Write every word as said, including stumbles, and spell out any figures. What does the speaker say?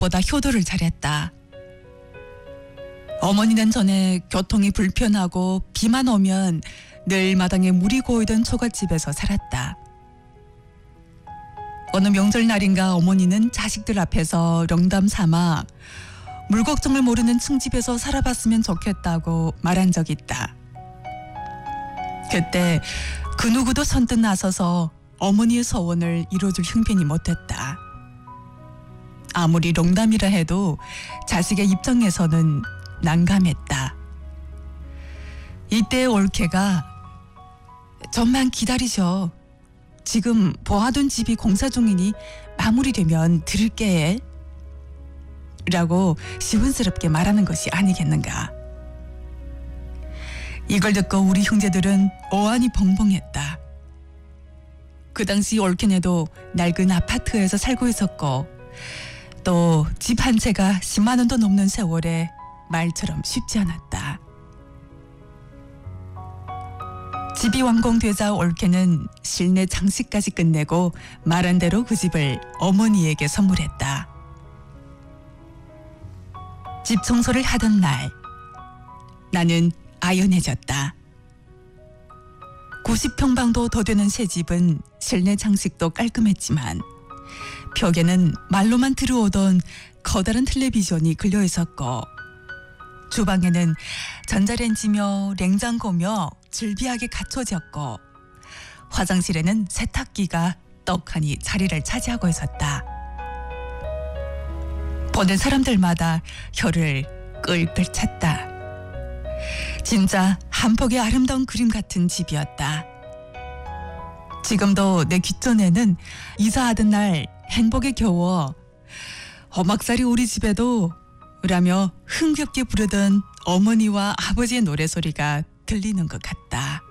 보다 효도를 잘했다. 어머니는 전에 교통이 불편하고 비만 오면 늘 마당에 물이 고이던 초가집에서 살았다. 어느 명절날인가 어머니는 자식들 앞에서 농담 삼아 물 걱정을 모르는 층집에서 살아봤으면 좋겠다고 말한 적이 있다. 그때 그 누구도 선뜻 나서서 어머니의 소원을 이뤄줄 형편이 못했다. 아무리 농담이라 해도 자식의 입장에서는 난감했다. 이때 올케가 좀만 기다리셔. 지금 보아둔 집이 공사 중이니 마무리되면 들을게. 라고 시원스럽게 말하는 것이 아니겠는가. 이걸 듣고 우리 형제들은 어안이 벙벙했다. 그 당시 올케네도 낡은 아파트에서 살고 있었고 또 집 한 채가 십만 원도 넘는 세월에 말처럼 쉽지 않았다. 집이 완공되자 올케는 실내 장식까지 끝내고 말한 대로 그 집을 어머니에게 선물했다. 집 청소를 하던 날 나는 아연해졌다. 구십 평방도 더 되는 새 집은 실내 장식도 깔끔했지만 벽에는 말로만 들어오던 커다란 텔레비전이 걸려 있었고 주방에는 전자레인지며 냉장고며 즐비하게 갖춰졌고 화장실에는 세탁기가 떡하니 자리를 차지하고 있었다. 보는 사람들마다 혀를 끌끌 찼다. 진짜 한 폭의 아름다운 그림 같은 집이었다. 지금도 내 귓전에는 이사하던 날 행복에 겨워 어막살이 우리 집에도 라며 흥겹게 부르던 어머니와 아버지의 노래소리가 들리는 것 같다.